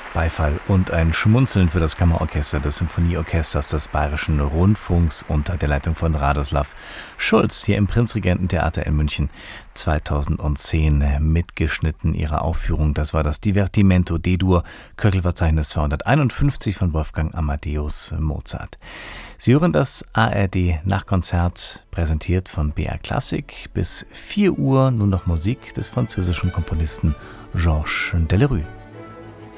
Beifall und ein Schmunzeln für das Kammerorchester des Symphonieorchesters des Bayerischen Rundfunks unter der Leitung von Radoslav Schulz hier im Prinzregententheater in München 2010 mitgeschnitten ihre Aufführung. Das war das Divertimento D-Dur, Köchelverzeichnis 251 von Wolfgang Amadeus Mozart. Sie hören das ARD-Nachkonzert, präsentiert von BR Classic. Bis 4 Uhr nun noch Musik des französischen Komponisten Georges Delerue.